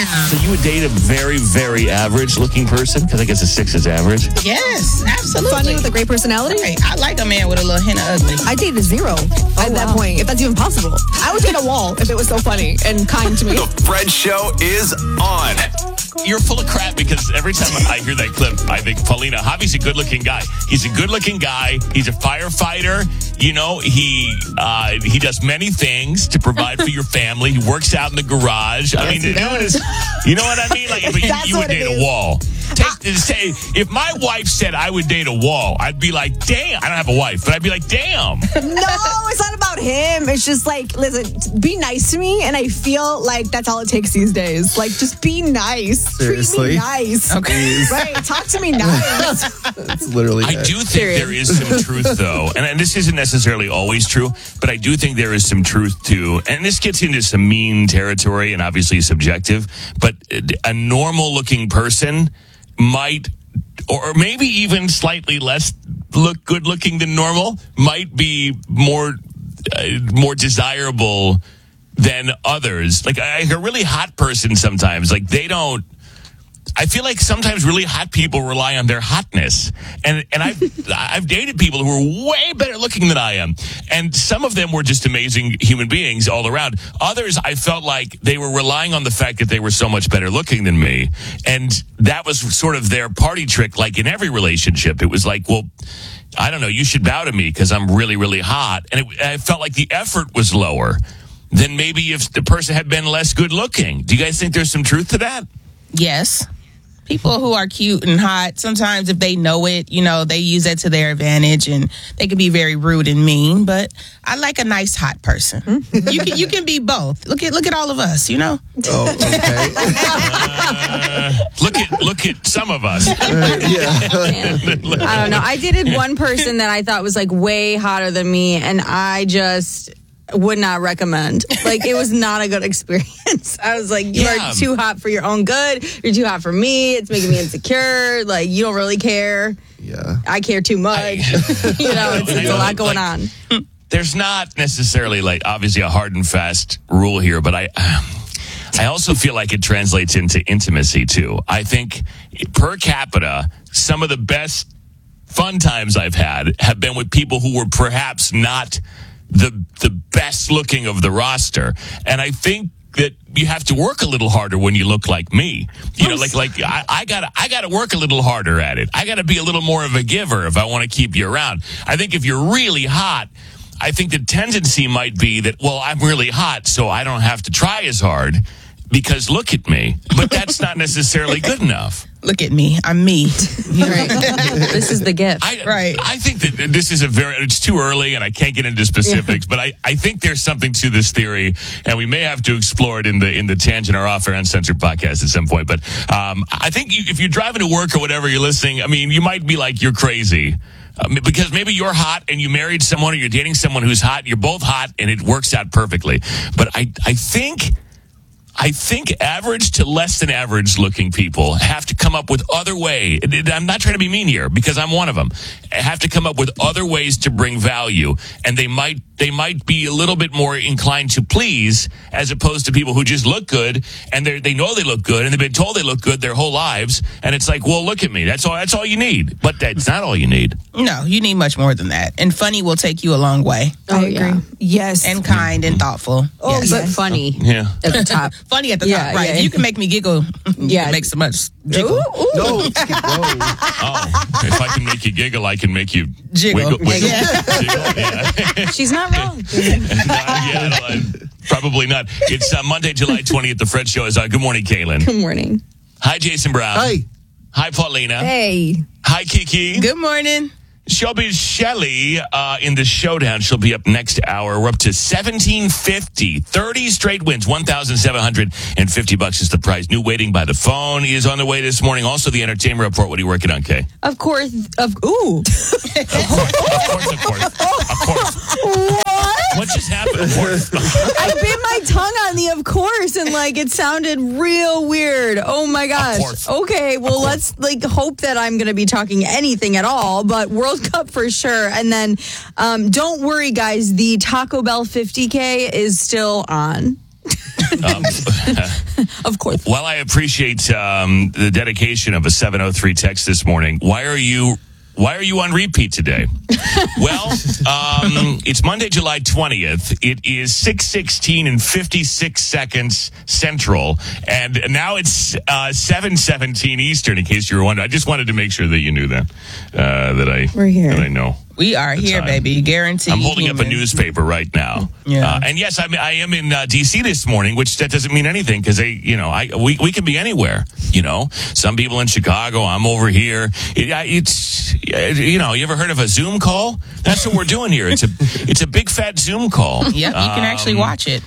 So you would date a very, very average-looking person? Because I guess a 6 is average. Yes, absolutely. Funny with a great personality? Right. I like a man with a little hint of ugly. I date a 0 at that point, if that's even possible. I would date a wall if it was so funny and kind to me. The Fred Show is on. You're full of crap because every time I hear that clip, I think, Paulina, Javi's a good-looking guy. He's a good-looking guy. He's a firefighter. You know, he does many things to provide for your family. He works out in the garage. I mean, the dude is, you know what I mean? Like, but you would date a wall. Say, if my wife said I would date a wall, I'd be like, damn. I don't have a wife, but I'd be like, damn. No, it's not about him. It's just like, listen, be nice to me, and I feel like that's all it takes these days. Like, just be nice. Seriously? Treat me nice. Okay. Right, talk to me nice. It's literally I do think there is some truth, though, and this isn't necessarily always true, but I do think there is some truth to, and this gets into some mean territory and obviously subjective, but a normal-looking person might, or maybe even slightly less good-looking than normal, might be more desirable than others. Like a really hot person sometimes, like they don't. I feel like sometimes really hot people rely on their hotness, and I've dated people who are way better looking than I am, and some of them were just amazing human beings all around. Others, I felt like they were relying on the fact that they were so much better looking than me, and that was sort of their party trick. Like in every relationship, it was like, well, I don't know, you should bow to me because I'm really, really hot, and I felt like the effort was lower than maybe if the person had been less good looking. Do you guys think there's some truth to that? Yes. People who are cute and hot, sometimes if they know it, you know, they use that to their advantage, and they can be very rude and mean. But I like a nice hot person. You can be both. Look at all of us, you know. Oh, okay. Look at some of us. Yeah. I don't know. I dated one person that I thought was like way hotter than me, and I just would not recommend. Like, it was not a good experience. I was like, you are too hot for your own good. You're too hot for me. It's making me insecure. Like, you don't really care. Yeah. I care too much. It's a lot going on. There's not necessarily, like, obviously a hard and fast rule here, but I also feel like it translates into intimacy, too. I think per capita, some of the best fun times I've had have been with people who were perhaps not the best looking of the roster. And I think that you have to work a little harder when you look like me. You know, like I gotta work a little harder at it. I gotta be a little more of a giver if I want to keep you around. I think if you're really hot, I think the tendency might be that, well, I'm really hot, so I don't have to try as hard because look at me. But that's not necessarily good enough. Look at me. I'm me. Right. This is the gift. I think that this is it's too early and I can't get into specifics, but I think there's something to this theory, and we may have to explore it in the Tangent or Off Air Uncensored podcast at some point. But I think if you're driving to work or whatever, you're listening, I mean, you might be like, you're crazy. Because maybe you're hot and you married someone or you're dating someone who's hot, you're both hot, and it works out perfectly. But I think average to less than average looking people have to come up with other ways. I'm not trying to be mean here because I'm one of them. Have to come up with other ways to bring value, and they might be a little bit more inclined to please as opposed to people who just look good and they know they look good and they've been told they look good their whole lives, and it's like, well, look at me. That's all you need. But that's not all you need. No, you need much more than that. And funny will take you a long way. I agree. Yes. And kind and thoughtful. Oh, yes. but funny. Yeah. At the top. Funny at the top, right? You can make me giggle. You can make so much jiggle. No. Whoa. Oh, if I can make you giggle, I can make you jiggle. Wiggle. Jiggle. Yeah. She's not wrong. Probably not. It's Monday, July 20th. The Fred Show is on. Good morning, Kaylin. Good morning. Hi, Jason Brown. Hi. Hi, Paulina. Hey. Hi, Kiki. Good morning. Shelby Shelley in the showdown. She'll be up next hour. We're up to 1750. 30 straight wins. $1,750 is the prize. New waiting by the phone is on the way this morning. Also, the entertainment report. What are you working on, Kay? Of course. Of course. What just happened? Of course. I bit my tongue on the of course, and it sounded real weird. Oh my gosh. Okay, well, let's hope that I'm going to be talking anything at all, but World Cup for sure. And then don't worry, guys, the Taco Bell 50K is still on. Of course. Well, While I appreciate the dedication of a 703 text this morning, why are you on repeat today? Well, it's Monday, July 20th. It is 6:16 and 56 seconds Central, and now it's 7:17 Eastern. In case you were wondering, I just wanted to make sure that you knew that We're here. that I know. We are here, time. baby. Guaranteed. I'm holding up a human. newspaper right now. Yeah. And yes, I am in D.C. this morning, which that doesn't mean anything because we can be anywhere. Some people in Chicago. I'm over here. It's you ever heard of a Zoom call? That's what we're doing here. It's a big fat Zoom call. Yep, you can actually watch it.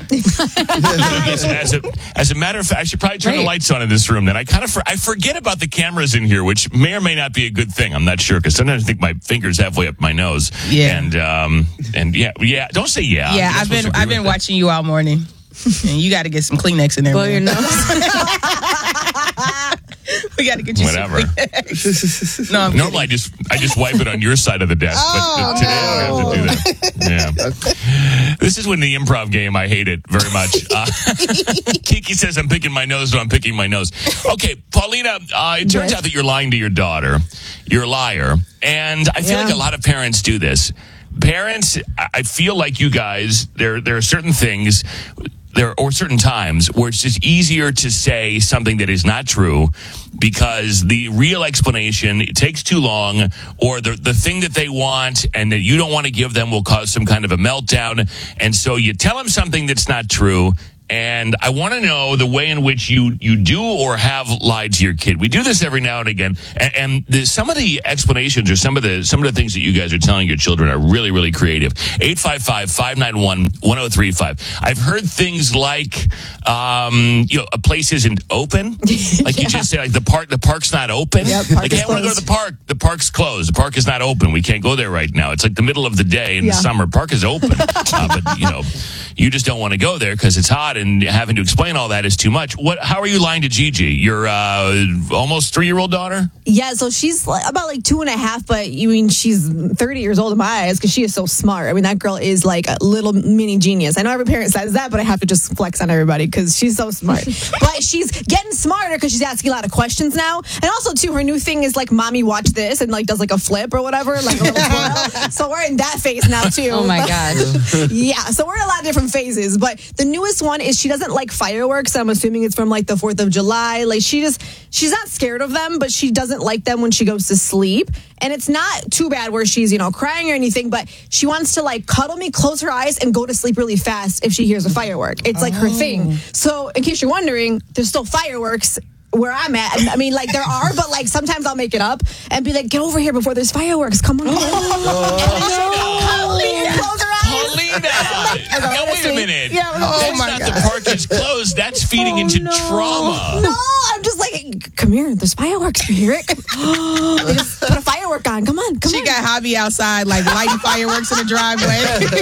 As a matter of fact, I should probably turn the lights on in this room. Then I forget about the cameras in here, which may or may not be a good thing. I'm not sure because sometimes I think my finger's halfway up my nose. Yeah. And yeah. Don't say yeah. Yeah, I've been watching you all morning, and you got to get some Kleenex in there. Blow your man. nose. We got to get you Whatever. some Kleenex. No, I'm Normally, I just wipe it on your side of the desk, but today I don't have to do that. Yeah. This is when the improv game, I hate it very much. Kiki says I'm picking my nose, so I'm picking my nose. Okay, Paulina, it turns out that you're lying to your daughter. You're a liar. And I feel like a lot of parents do this. Parents, I feel like you guys, there are certain things or certain times where it's just easier to say something that is not true because the real explanation, it takes too long, or the thing that they want and that you don't want to give them will cause some kind of a meltdown. And so you tell them something that's not true. And I want to know the way in which you do or have lied to your kid. We do this every now and again, and some of the explanations or some of the things that you guys are telling your children are really, really creative. 855-591-1035. I've heard things like, a place isn't open. Like you just say, like the park's not open. Yep, park like, is hey, I want to go to closed. the park. The park's closed. The park is not open. We can't go there right now. It's like the middle of the day in the summer. Park is open, but you just don't want to go there because it's hot, and having to explain all that is too much. How are you lying to Gigi, your almost 3-year-old daughter? Yeah, so she's about 2.5, but she's 30 years old in my eyes because she is so smart. I mean, that girl is like a little mini genius. I know every parent says that, but I have to just flex on everybody because she's so smart. But she's getting smarter because she's asking a lot of questions now. And also, too, her new thing is mommy, watch this, and does a flip or whatever, like a little twirl. So we're in that phase now, too. Oh my God. Yeah, so we're in a lot of different phases. But the newest one is she doesn't like fireworks. I'm assuming it's from the 4th of July. She's not scared of them, but she doesn't like them when she goes to sleep. And it's not too bad where she's, crying or anything, but she wants to cuddle me, close her eyes, and go to sleep really fast if she hears a firework. It's her thing. So in case you're wondering, there's still fireworks where I'm at. I mean, there are, but sometimes I'll make it up and be like, get over here before there's fireworks. Come on. And then she'll cuddle me and close her eyes. Paulina! Now, wait a minute. Yeah, That's not the park is closed. That's feeding into trauma. No, I'm just come here. There's fireworks. You hear it? They just put a firework on. Come on. She got hobby outside, lighting fireworks in the driveway.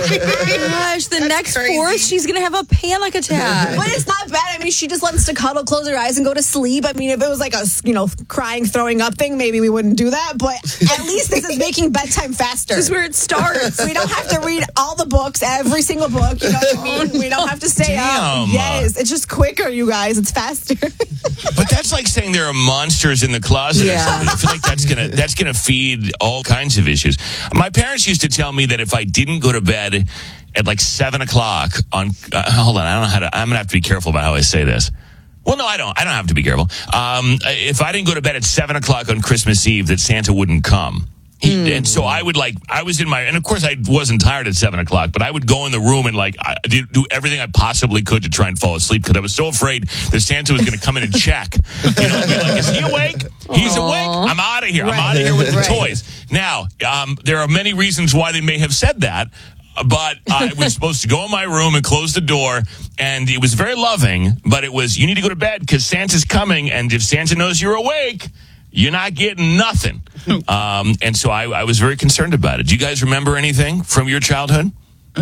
Gosh, the next crazy. 4th, she's going to have a panic attack. But it's not bad. I mean, she just wants to cuddle, close her eyes, and go to sleep. I mean, if it was a crying, throwing up thing, maybe we wouldn't do that. But at least this is making bedtime faster. This is where it starts. We don't have to read all the books, every single book. You know what I mean? We don't have to stay up. Damn. Yes, it's just quicker, you guys. It's faster. But that's like saying there are monsters in the closet or something. I feel like that's gonna feed all kinds of issues. My parents used to tell me that if I didn't go to bed at 7:00 on hold on, I don't know how to. I'm gonna have to be careful about how I say this. Well, no, I don't have to be careful. If I didn't go to bed at 7:00 on Christmas Eve, that Santa wouldn't come. And so I would and of course I wasn't tired at 7:00, but I would go in the room and do everything I possibly could to try and fall asleep because I was so afraid that Santa was going to come in and check. And be like, is he awake? He's awake. I'm out of here. I'm out of here with the toys. Now, there are many reasons why they may have said that. But I was supposed to go in my room and close the door, and it was very loving, but it was, you need to go to bed because Santa's coming, and if Santa knows you're awake, you're not getting nothing. And so I was very concerned about it. Do you guys remember anything from your childhood?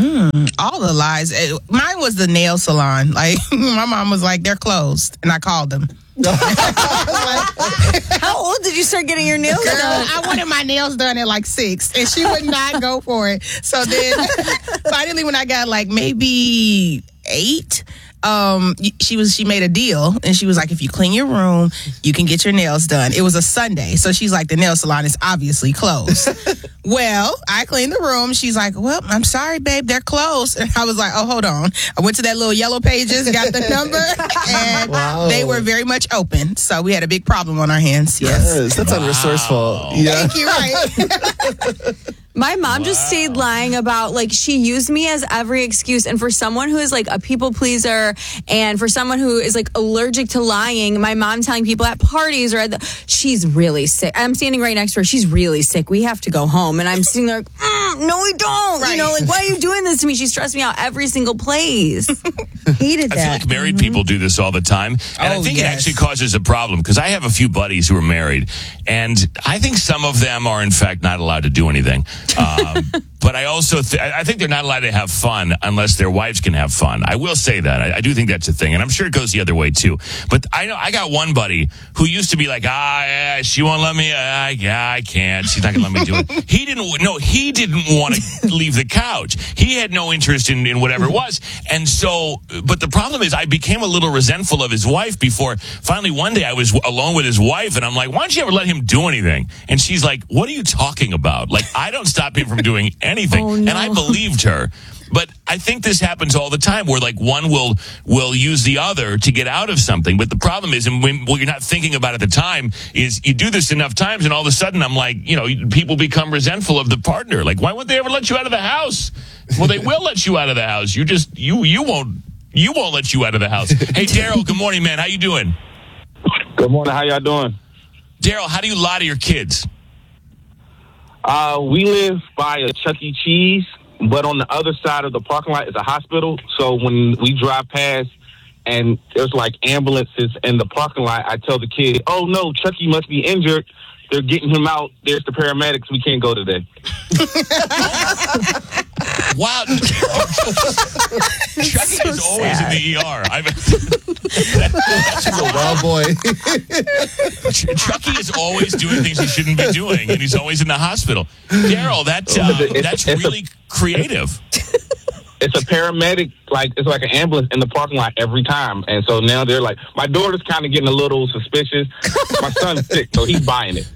All the lies. Mine was the nail salon. My mom was like, they're closed, and I called them. How old did you start getting your nails Girl, done? I wanted my nails done at 6, and she would not go for it. So then, finally, when I got maybe 8, she made a deal, and she was like, if you clean your room, you can get your nails done. It was a Sunday, so she's like, the nail salon is obviously closed. Well, I cleaned the room. She's like, well, I'm sorry, babe, they're closed. And I was like, oh, hold on. I went to that little yellow pages, got the number, and they were very much open. So we had a big problem on our hands. Yes, That's unresourceful. Yeah. thank you. Right. My mom just stayed lying about, like, she used me as every excuse. And for someone who is like a people pleaser, and for someone who is like allergic to lying, my mom telling people at parties or she's really sick. I'm standing right next to her. She's really sick. We have to go home. And I'm sitting there like, no, we don't. Right. You know, like, why are you doing this to me? She stressed me out every single place. Hated I that. feel like married people do this all the time. And I think it actually causes a problem because I have a few buddies who are married, and I think some of them are, in fact, not allowed to do anything. But I also I think they're not allowed to have fun unless their wives can have fun. I will say that. I do think that's a thing. And I'm sure it goes the other way, too. But I know I got one buddy who used to be like, yeah, she won't let me. Yeah, I can't. She's not going to let me do it. He didn't want to leave the couch. He had no interest in whatever it was. And so, but the problem is I became a little resentful of his wife before finally one day I was alone with his wife and I'm like, why don't you ever let him do anything? And she's like, what are you talking about? Like, I don't stop him from doing anything. Oh, no. And I believed her. But I think this happens all the time where like one will use the other to get out of something. But the problem is, and when you're not thinking about it at the time, is you do this enough times and all of a sudden I'm like, people become resentful of the partner. Like, why won't they ever let you out of the house? Well, they will let you out of the house. You won't let you out of the house. Hey, Daryl, good morning, man. How you doing? Good morning. How y'all doing? Daryl, how do you lie to your kids? We live by a Chuck E. Cheese, but on the other side of the parking lot is a hospital. So when we drive past and there's like ambulances in the parking lot, I tell the kid, oh no, Chucky must be injured. They're getting him out. There's the paramedics. We can't go today. Wow. Chucky is always in the ER. She's a wild boy. Chucky is always doing things he shouldn't be doing, and he's always in the hospital. Daryl, that's really creative. It's a paramedic, it's like an ambulance in the parking lot every time. And so now they're like, my daughter's kind of getting a little suspicious. My son's sick, so he's buying it.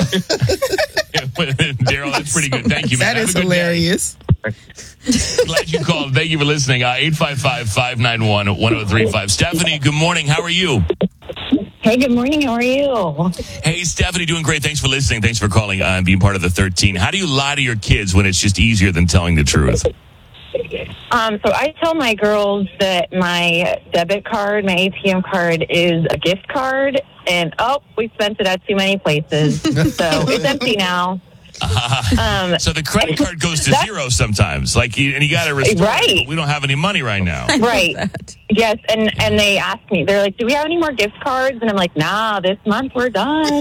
Daryl, that's pretty good. Thank you, man. That is hilarious. Glad you called. Thank you for listening. 855-591-1035. Stephanie, good morning. How are you? Hey, good morning. How are you? Hey, Stephanie, doing great. Thanks for listening. Thanks for calling and being part of the 13. How do you lie to your kids when it's just easier than telling the truth? So I tell my girls that my debit card, my ATM card, is a gift card, and we spent it at too many places, so it's empty now. So the credit card goes to zero sometimes, and you got to restore it, but we don't have any money right now. Right. Yes, and they ask me, they're like, do we have any more gift cards? And I'm like, nah, this month we're done.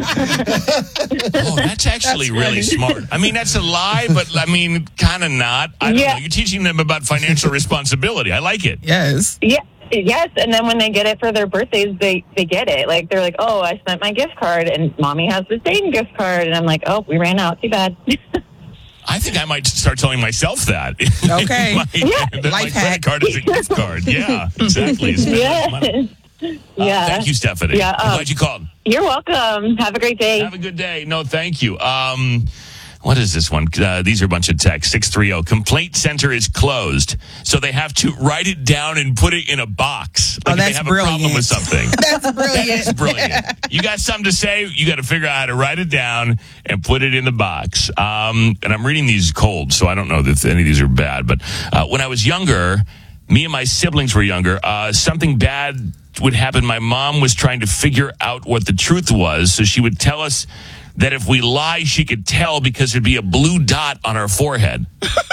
That's actually really smart. I mean, that's a lie, but kind of not. I don't know. You're teaching them about financial responsibility. I like it. Yes. Yeah. Yes, and then when they get it for their birthdays, they get it. Like, they're like, oh, I spent my gift card, and Mommy has the same gift card. And I'm like, oh, we ran out. Too bad. I think I might start telling myself that. Okay. My credit card is a gift card. Yeah, exactly. Yeah. Thank you, Stephanie. Yeah, I'm glad you called. You're welcome. Have a great day. Have a good day. No, thank you. What is this one? These are a bunch of texts. 630. Complaint center is closed, so they have to write it down and put it in a box. Like that's if they have brilliant. a problem with something. That's brilliant. That is brilliant. You got something to say, you got to figure out how to write it down and put it in the box. And I'm reading these cold, so I don't know if any of these are bad. But when I was younger, me and my siblings were younger, something bad would happen. My mom was trying to figure out what the truth was, so she would tell us that if we lie, she could tell because there'd be a blue dot on our forehead.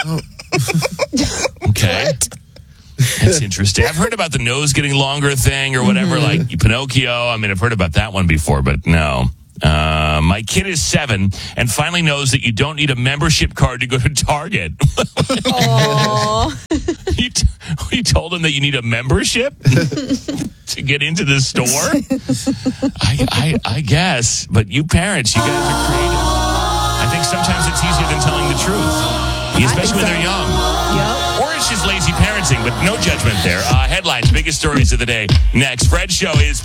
Okay. That's interesting. I've heard about the nose getting longer thing or whatever, like Pinocchio. I mean, I've heard about that one before, but no. My kid is 7 and finally knows that you don't need a membership card to go to Target. You told him that you need a membership to get into the store? I guess. But you parents, you guys are creative. I think sometimes it's easier than telling the truth, especially when they're young. Yep. Or it's just lazy parenting, but no judgment there. Headlines, biggest stories of the day. Next, Fred's show is